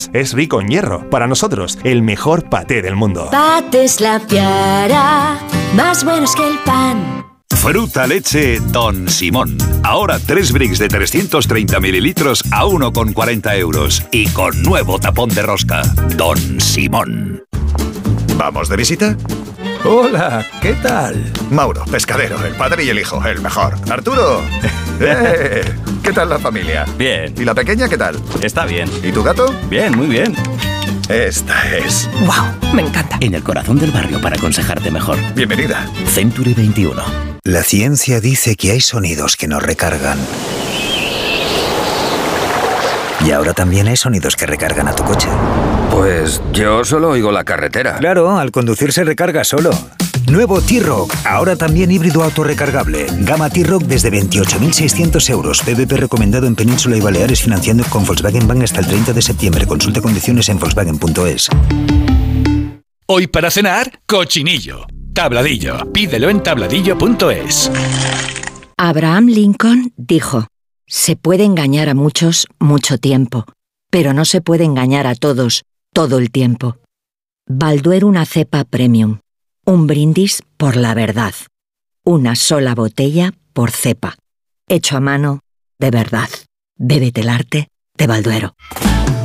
Es rico en hierro. Para nosotros, el mejor paté del mundo. Patés La Piara, más buenos que el pan. Fruta leche Don Simón. Ahora 3 bricks de 330 mililitros a 1,40 euros. Y con nuevo tapón de rosca. Don Simón. ¿Vamos de visita? Hola, ¿qué tal? Mauro, pescadero, el padre y el hijo, el mejor. Arturo. ¿Qué tal la familia? Bien. ¿Y la pequeña qué tal? Está bien. ¿Y tu gato? Bien, muy bien. Esta es. ¡Wow! Me encanta. En el corazón del barrio para aconsejarte mejor. Bienvenida. Century 21. La ciencia dice que hay sonidos que nos recargan. Y ahora también hay sonidos que recargan a tu coche. Pues yo solo oigo la carretera. Claro, al conducir se recarga solo. Nuevo T-Roc, ahora también híbrido autorrecargable. Gama T-Roc desde 28.600 euros. PVP recomendado en Península y Baleares, financiando con Volkswagen Bank hasta el 30 de septiembre. Consulta condiciones en Volkswagen.es. Hoy para cenar, cochinillo. Tabladillo. Pídelo en tabladillo.es. Abraham Lincoln dijo: se puede engañar a muchos mucho tiempo, pero no se puede engañar a todos todo el tiempo. Balduero, una cepa premium. Un brindis por la verdad. Una sola botella por cepa. Hecho a mano, de verdad. Bébete el arte de Balduero.